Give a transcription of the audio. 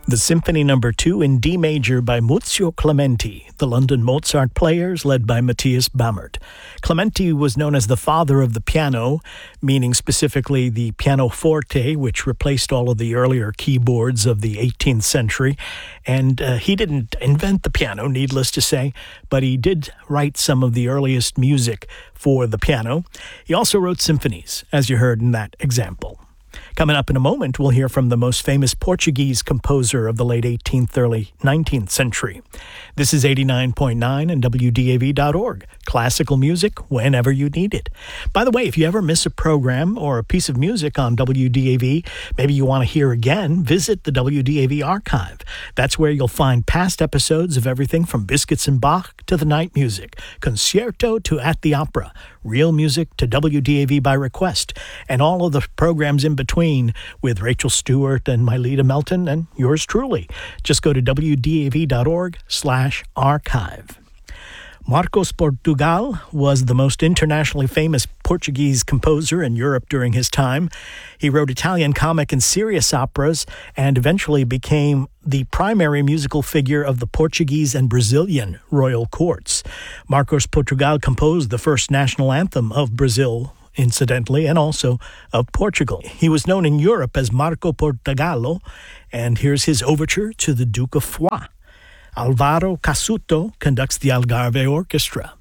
The Symphony No. 2 in D major by Muzio Clementi, the London Mozart Players led by Matthias Bammert. Clementi was known as the father of the piano, meaning specifically the pianoforte, which replaced all of the earlier keyboards of the 18th century. And he didn't invent the piano, needless to say, but he did write some of the earliest music for the piano. He also wrote symphonies, as you heard in that example. Coming up in a moment, we'll hear from the most famous Portuguese composer of the late 18th, early 19th century. This is 89.9 and WDAV.org. Classical music whenever you need it. By the way, if you ever miss a program or a piece of music on WDAV, maybe you want to hear again, visit the WDAV archive. That's where you'll find past episodes of everything from Biscuits and Bach to the night music, concerto to At the Opera, real music to WDAV by request, and all of the programs in between with Rachel Stewart and Myleta Melton and yours truly. Just go to WDAV.org/archive. Marcos Portugal was the most internationally famous Portuguese composer in Europe during his time. He wrote Italian comic and serious operas and eventually became the primary musical figure of the Portuguese and Brazilian royal courts. Marcos Portugal composed the first national anthem of Brazil, incidentally, and also of Portugal. He was known in Europe as Marco Portogallo, and here's his overture to the Duke of Foix. Alvaro Cassuto conducts the Algarve Orchestra.